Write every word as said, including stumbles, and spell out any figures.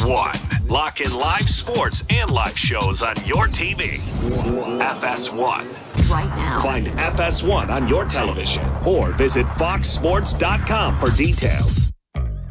one. Lock in live sports and live shows on your T V. F S one. Right now. Find F S one on your television or visit fox sports dot com for details.